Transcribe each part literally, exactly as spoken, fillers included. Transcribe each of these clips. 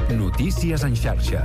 Notícies en xarxa.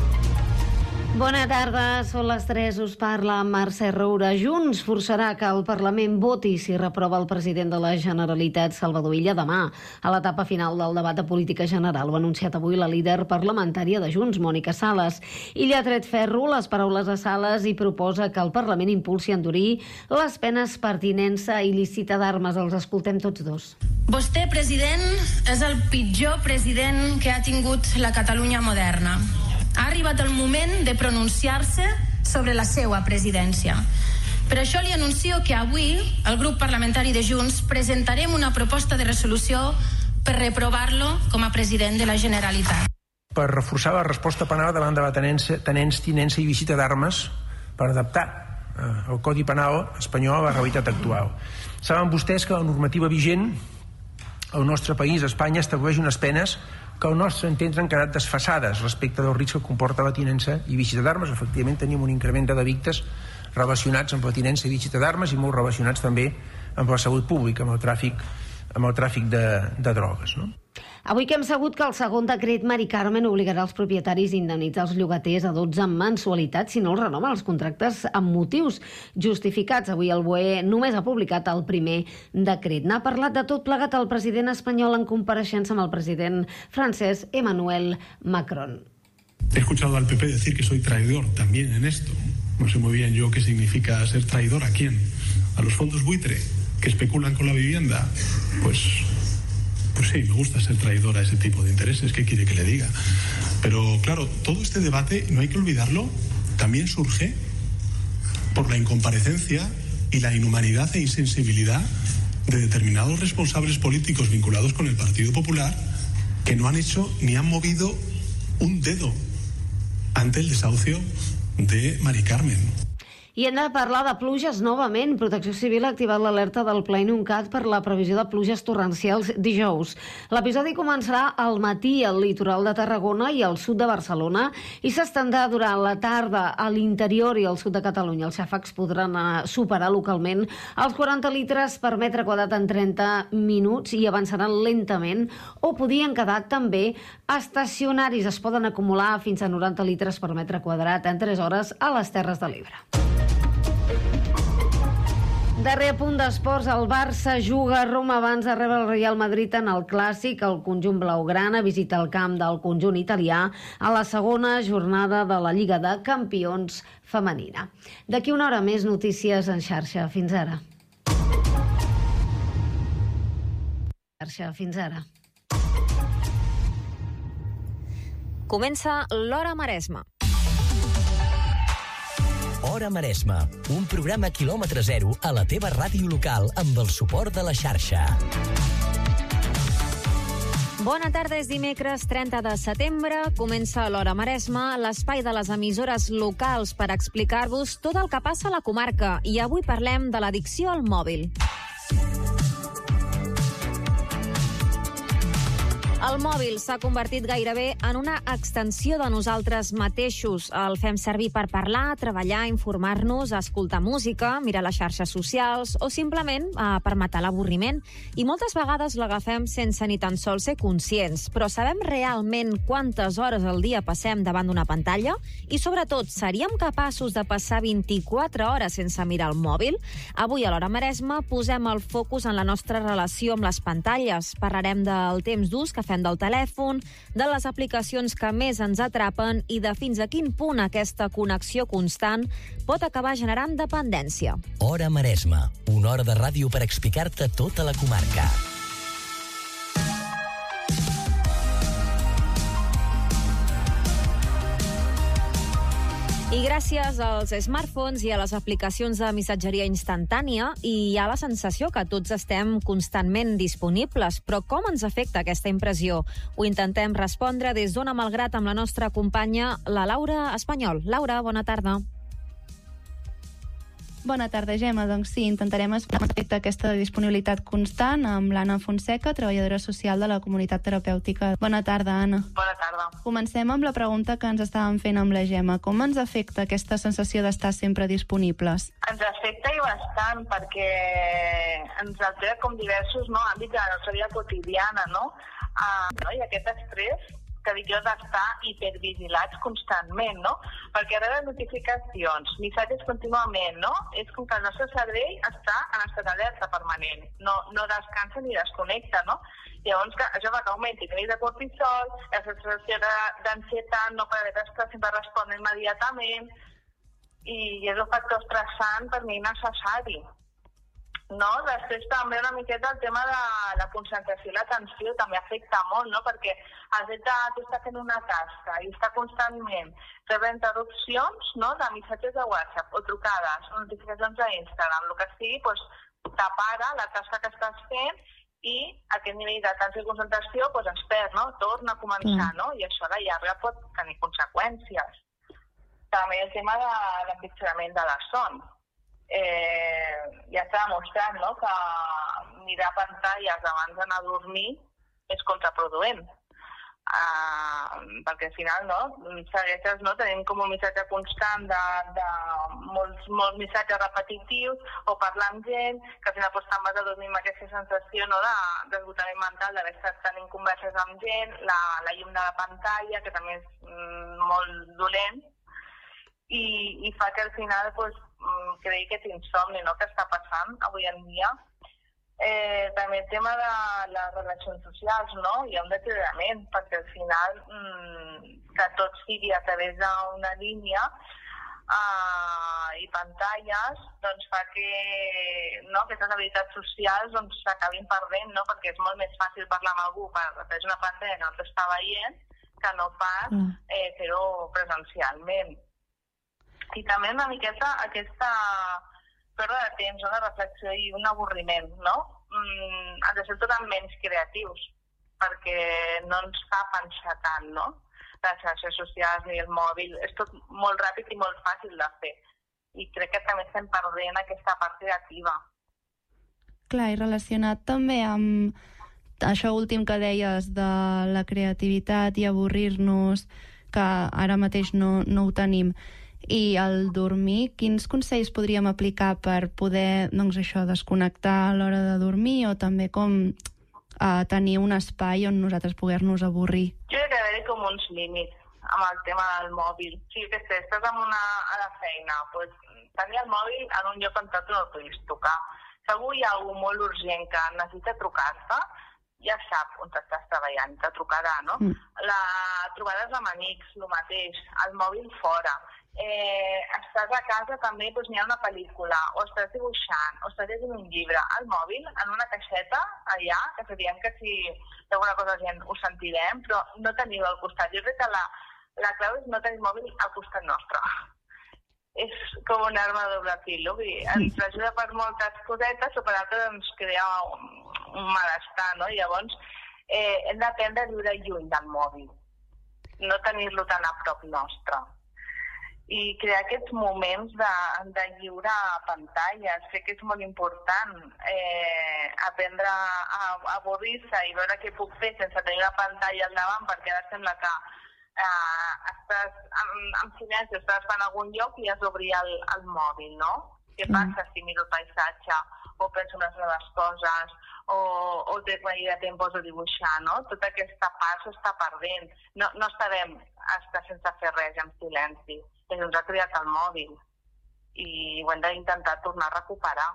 Bona tarda, són les tres, us parla Mercè Roura. Junts forçarà que el Parlament voti si reprova el president de la Generalitat, Salvador Illa, demà. A l'etapa final del debat de política general ho ha anunciat avui la líder parlamentària de Junts, Mònica Sales. Illa ha tret ferro les paraules de Sales i proposa que el Parlament impulsi a endurir les penes per tinença il·lícita d'armes. Els escoltem tots dos. Vostè, president, és el pitjor president que ha tingut la Catalunya moderna. Ha arribat el moment de pronunciar-se sobre la seva presidència. Per això li anuncio que avui el grup parlamentari de Junts presentarem una proposta de resolució per reprovar-lo com a president de la Generalitat. Per reforçar la resposta penal davant de la tenença, tenença, tinença i visita d'armes, per adaptar eh, el Codi Penal espanyol a la realitat actual. Saben vostès que la normativa vigent al nostre país, Espanya, estableix unes penes que al nostre entendre han quedat desfasades respecte del risc que comporta la tinença i visita d'armes. Efectivament, tenim un increment de delictes relacionats amb la tinença i visita d'armes i molt relacionats també amb la salut pública, amb el tràfic, amb el tràfic de, de drogues, no? Avui que hem sabut que el segon decret Mari Carmen obligarà els propietaris a indemnitzar els llogaters a dotze mensualitats si no els renoven els contractes amb motius justificats. Avui el B O E només ha publicat el primer decret. N'ha parlat de tot plegat el president espanyol en compareixença amb el president francès Emmanuel Macron. He escuchado al P P decir que soy traidor también en esto. No sé muy bien yo qué significa ser traidor. ¿A quién? ¿A los fondos buitre que especulan con la vivienda? Pues... Pues sí, me gusta ser traidor a ese tipo de intereses, ¿qué quiere que le diga? Pero claro, todo este debate, no hay que olvidarlo, también surge por la incomparecencia y la inhumanidad e insensibilidad de determinados responsables políticos vinculados con el Partido Popular que no han hecho ni han movido un dedo ante el desahucio de Mari Carmen. I hem de parlar de pluges novament. Protecció Civil ha activat l'alerta del Pla Inuncat per la previsió de pluges torrencials dijous. L'episodi començarà al matí al litoral de Tarragona i al sud de Barcelona i s'estendrà durant la tarda a l'interior i al sud de Catalunya. Els xàfecs podran superar localment els quaranta litres per metre quadrat en trenta minuts i avançaran lentament o podien quedar també estacionaris. Es poden acumular fins a noranta litres per metre quadrat en tres hores a les Terres de l'Ebre. Darrer punt d'esports, el Barça juga a Roma abans de rebre el Real Madrid en el Clàssic. El conjunt blaugrana visita el camp del conjunt italià a la segona jornada de la Lliga de Campions femenina. D'aquí una hora més notícies en xarxa. Fins ara. Xarxa, fins ara. Comença l'Hora Maresma. Hora Maresma, un programa quilòmetre zero a la teva ràdio local amb el suport de la xarxa. Bona tarda, és dimecres trenta de setembre, comença l'Hora Maresma, l'espai de les emissores locals per explicar-vos tot el que passa a la comarca, i avui parlem de l'addicció al mòbil. El mòbil s'ha convertit gairebé en una extensió de nosaltres mateixos. El fem servir per parlar, treballar, informar-nos, escoltar música, mirar les xarxes socials o simplement eh, per matar l'avorriment. I moltes vegades l'agafem sense ni tan sols ser conscients. Però sabem realment quantes hores al dia passem davant d'una pantalla? I sobretot, seríem capaços de passar vint-i-quatre hores sense mirar el mòbil? Avui a l'Hora Maresma posem el focus en la nostra relació amb les pantalles. Parlarem del temps d'ús que fem del telèfon, de les aplicacions que més ens atrapen i de fins a quin punt aquesta connexió constant pot acabar generant dependència. Hora Maresma, una hora de ràdio per explicar-te tota la comarca. I gràcies als smartphones i a les aplicacions de missatgeria instantània hi ha la sensació que tots estem constantment disponibles. Però com ens afecta aquesta impressió? Ho intentem respondre des d'Ona Malgrat amb la nostra companya, la Laura Espanyol. Laura, bona tarda. Bona tarda, Gemma. Doncs sí, intentarem explicar aquesta disponibilitat constant amb l'Anna Fonseca, treballadora social de la comunitat terapèutica. Bona tarda, Anna. Bona tarda. Comencem amb la pregunta que ens estàvem fent amb la Gemma. Com ens afecta aquesta sensació d'estar sempre disponibles? Ens afecta i bastant, perquè ens altera com diversos no, àmbits de la nostra vida quotidiana, no? Uh, no? I aquest estrès que dic jo, d'estar hipervigilats constantment, no? Perquè reben notificacions, missatges contínuament, no? És com que el nostre cervell està en estat d'alerta permanent, no, no descansa ni desconnecta, no? Llavors, que això fa que augmenti el nivell de cortisol, la sensació d'ansietat, no per haver d'estar sempre respondre immediatament, i és un factor estressant per mi necessari. No? Després també una miqueta el tema de la concentració i l'atenció també afecta molt, no? Perquè el fet de tu estar fent una tasca i estar constantment rebent interrupcions, no? De missatges de WhatsApp o trucades o notificacions d'Instagram, el que sigui, doncs, t'apara la tasca que estàs fent i aquest nivell d'atenció i concentració doncs, es perd, no? Torna a començar, no? I això a la llarga pot tenir conseqüències. També el tema de l'empitjorament de la son. Eh, ja s'ha demostrat, no?, que mirar pantalles abans d'anar a dormir és contraproduent, uh, perquè al final, no, segueixes, no, tenim com un missatge constant de, de molts, molts missatges repetitius o parlar amb gent, que al final pues, te'n vas a dormir amb aquesta sensació, no, d'esgotament mental, d'haver estat tenint converses amb gent, la, la llum de la pantalla, que també és mm, molt dolent, i, i fa que al final pues, cregui que és insomni, no?, que està passant avui en dia. Eh, també el tema de les relacions socials, no? Hi ha un deteriorament, perquè al final mmm, que tot sigui a través d'una línia uh, i pantalles, doncs fa que no, aquestes habilitats socials doncs, s'acabin perdent, no? Perquè és molt més fàcil parlar amb algú per a través d'una pantalla que no t'està veient que no pas eh, fer-ho presencialment. I també una miqueta aquesta pèrdua de temps, una reflexió i un avorriment, no? Mm, han de ser totalment menys creatius, perquè no ens fa pensar tant, no? Les xarxes socials ni el mòbil, és tot molt ràpid i molt fàcil de fer. I crec que també estem perdent aquesta part creativa. Clar, i relacionat també amb això últim que deies de la creativitat i avorrir-nos, que ara mateix no, no ho tenim, i el dormir, quins consells podríem aplicar per poder, doncs això, desconnectar a l'hora de dormir o també com eh, tenir un espai on nosaltres poder-nos avorrir? Jo crec que ha d'haver com uns límits amb el tema del mòbil. Sí, que si estàs amb una, a la feina, doncs, tenir el mòbil en un lloc on tu no el puguis tocar. Si algú hi ha algú molt urgent que necessita trucar-te, ja sap on estàs treballant, te trucarà, no? Mm. La trobades amb amics, el mateix, el mòbil fora. Eh, estàs a casa també, doncs n'hi ha una pel·lícula, o estàs dibuixant, o estàs llegint un llibre, al mòbil, en una caixeta, allà, que sabíem que si alguna cosa gent ho sentirem, però no teniu al costat. Jo crec que la, la clau és no tenir mòbil al costat nostre. És com una arma de doble fil, no? Ens ajuda per moltes cosetes, o per altres ens crea un, un malestar, no? Llavors, eh, hem d'aprendre a viure lluny del mòbil, no tenir-lo tan a prop nostre. I crear aquests moments de, de lliure pantalles, crec que és molt important, eh, aprendre a, a avorrir-se i veure què puc fer sense tenir una pantalla al davant, perquè ara sembla que eh, estàs en, en silenci, estàs en algun lloc i has d'obrir el, el mòbil, no? Què passa si miro el paisatge o penso unes noves coses o, o de temps a dibuixar, no? Tota aquesta part s'està perdent. No, no estarem a estar sense fer res en silenci. Ens ha creat el mòbil i ho hem d'intentar tornar a recuperar.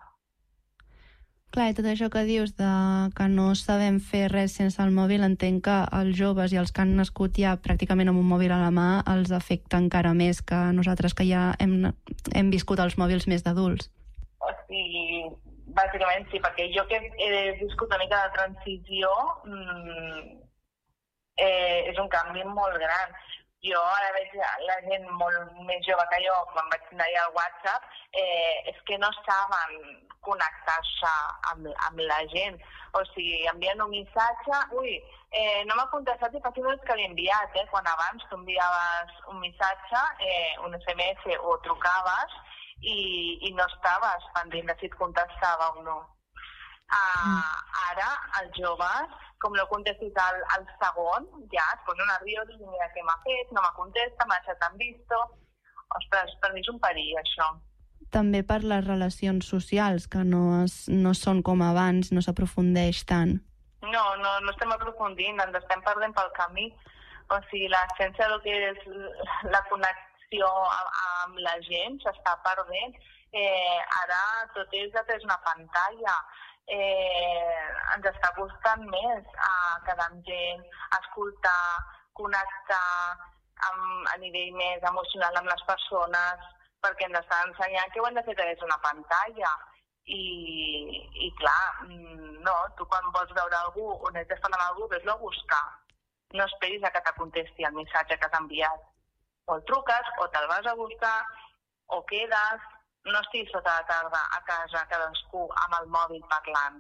Clar, i tot això que dius de que no sabem fer res sense el mòbil, entenc que els joves i els que han nascut ja pràcticament amb un mòbil a la mà els afecta encara més que nosaltres que ja hem, hem viscut els mòbils més d'adults. O sigui, bàsicament sí, perquè jo que he viscut una mica de transició mmm, eh, és un canvi molt gran. Jo ara veig la gent molt més jove que jo, quan vaig tenir el WhatsApp, eh, és que no saben connectar-se amb, amb la gent. O sigui, envien un missatge, ui, eh, no m'ha contestat i fa cinc minuts que l'he enviat, eh? Quan abans tu enviaves un missatge, eh, un esse eme esse o trucaves i, i no estaves pendent de si et contestava o no. Uh, ara, els joves, com no contestis al, al segon, ja es posen nerviosos i mira què m'ha fet, no m'ha contestat, m'ha deixat en visto. Ostres, per mi és un perill, això. També per les relacions socials, que no, es, no són com abans, no s'aprofundeix tant. No, no, no estem aprofundint, ens estem perdent pel camí. O sigui, l'essència del que és la connexió amb la gent s'està perdent. Eh, ara tot és a través d'una pantalla. Eh, ens està costant més a quedar amb gent, escoltar, connectar amb, a nivell més emocional amb les persones, perquè ens estan ensenyant que ho hem de fer a través d'una pantalla. I, i clar, no, tu quan vols veure algú o necessites parlar amb algú, ves-lo a buscar. No esperis a que te contesti el missatge que t'ha enviat. O el truques, o te'l vas a buscar, o quedes. No estiguis tota la tarda a casa cadascú amb el mòbil parlant.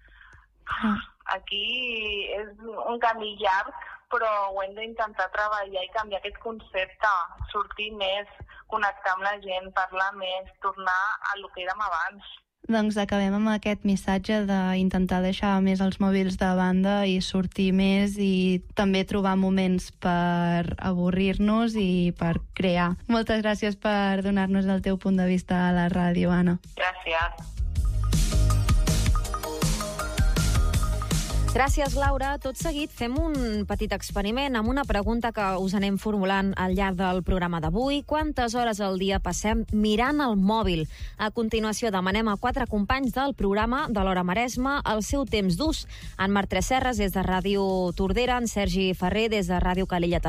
Aquí és un camí llarg, però ho hem d'intentar treballar i canviar aquest concepte, sortir més, connectar amb la gent, parlar més, tornar a lo que érem abans. Doncs acabem amb aquest missatge d'intentar deixar més els mòbils de banda i sortir més i també trobar moments per avorrir-nos i per crear. Moltes gràcies per donar-nos el teu punt de vista a la ràdio, Anna. Gràcies. Gràcies, Laura. Tot seguit fem un petit experiment amb una pregunta que us anem formulant al llarg del programa d'avui. Quantes hores al dia passem mirant el mòbil? A continuació demanem a quatre companys del programa de l'Hora Maresme el seu temps d'ús. En Marc Tresserras des de Ràdio Tordera, en Sergi Ferrer des de Ràdio Calella